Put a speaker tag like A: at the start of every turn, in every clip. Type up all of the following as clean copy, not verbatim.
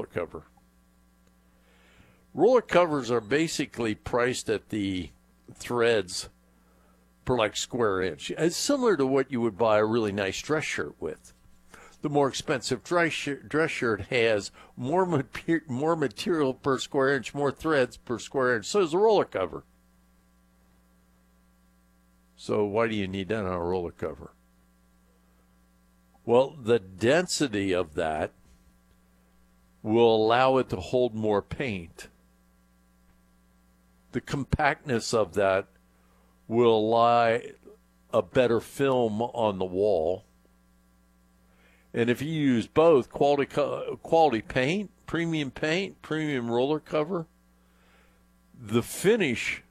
A: cover. Roller covers are basically priced at the threads per like square inch. It's similar to what you would buy a really nice dress shirt with. The more expensive dress shirt has more material per square inch, more threads per square inch. So does the roller cover. So why do you need that on a roller cover? Well, the density of that will allow it to hold more paint. The compactness of that will lie a better film on the wall. And if you use both quality paint, premium roller cover, the finish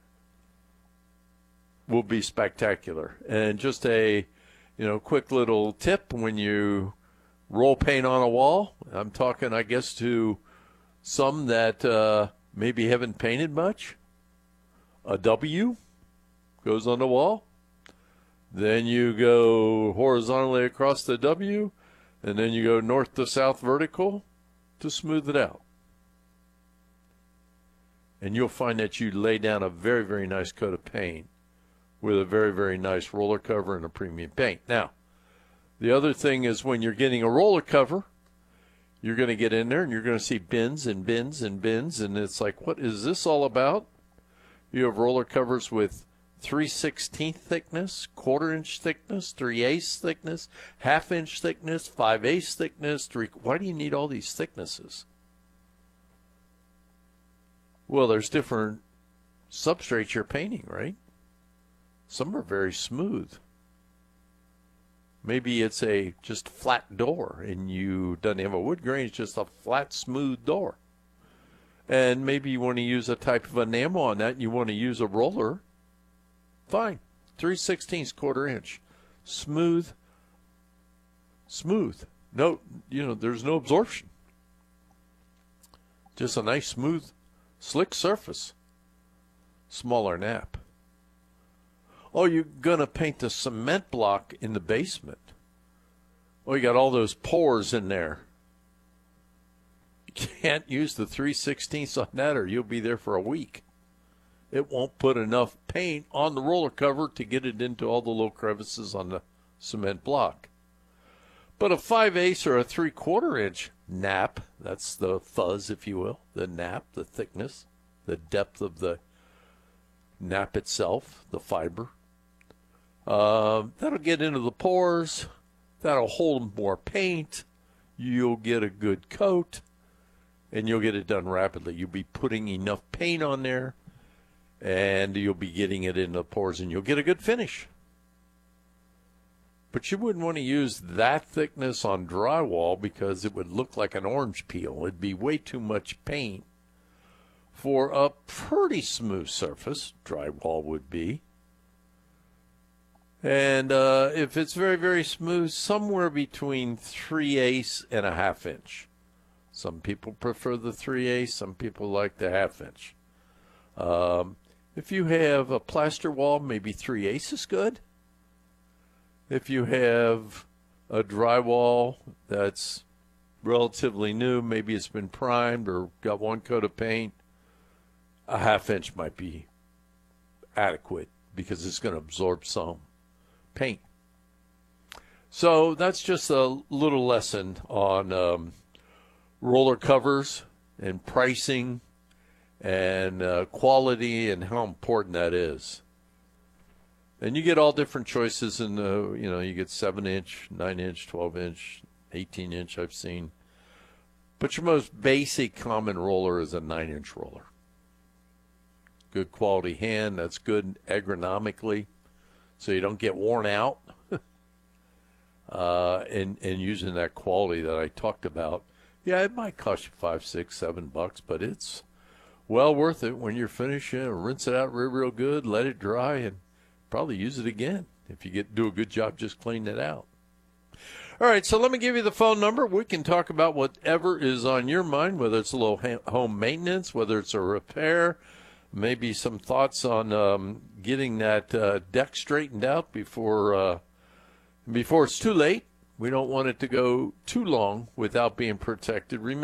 A: will be spectacular. And just a quick little tip when you roll paint on a wall, I'm talking, I guess, to some that maybe haven't painted much. A W goes on the wall. Then you go horizontally across the W, and then you go north to south vertical to smooth it out. And you'll find that you lay down a very, very nice coat of paint with a very, very nice roller cover and a premium paint. Now, the other thing is when you're getting a roller cover, you're going to get in there and you're going to see bins and bins and bins, and it's like, what is this all about? You have roller covers with 3/16 thickness, 1/4 inch thickness, 3/8 thickness, 1/2 inch thickness, 5/8 thickness. Why do you need all these thicknesses? Well, there's different substrates you're painting, right? Some are very smooth. Maybe it's a just flat door and you doesn't have a wood grain, it's just a flat, smooth door. And maybe you want to use a type of enamel on that and you want to use a roller. Fine. 3/16, 1/4 inch. Smooth. No, there's no absorption. Just a nice, smooth, slick surface. Smaller nap. Oh, you're going to paint the cement block in the basement. Oh, you got all those pores in there. You can't use the 3/16 on that or you'll be there for a week. It won't put enough paint on the roller cover to get it into all the little crevices on the cement block. But a 5/8 or a 3/4 inch nap, that's the fuzz, if you will, the nap, the thickness, the depth of the nap itself, the fiber. That'll get into the pores. That'll hold more paint. You'll get a good coat, and you'll get it done rapidly. You'll be putting enough paint on there, and you'll be getting it into the pores, and you'll get a good finish. But you wouldn't want to use that thickness on drywall because it would look like an orange peel. It'd be way too much paint for a pretty smooth surface. Drywall would be. And if it's very, very smooth, somewhere between 3/8 and a 1/2 inch. Some people prefer the 3/8, some people like the 1/2 inch. If you have a plaster wall, maybe 3/8 is good. If you have a drywall that's relatively new, maybe it's been primed or got one coat of paint, a 1/2 inch might be adequate because it's going to absorb some paint. So that's just a little lesson on roller covers and pricing and quality and how important that is. And you get all different choices in the, you get 7-inch, 9-inch, 12-inch, 18-inch I've seen. But your most basic common roller is a 9-inch roller. Good quality hand, that's good ergonomically, so you don't get worn out. And using that quality that I talked about, yeah, it might cost you $5, $6, $7, but it's well worth it when you're finished. Rinse it out real good, let it dry, and probably use it again if you do a good job just cleaning it out. All right, so let me give you the phone number. We can talk about whatever is on your mind, whether it's a little home maintenance, whether it's a repair, maybe some thoughts on getting that deck straightened out before it's too late. We don't want it to go too long without being protected. Remember,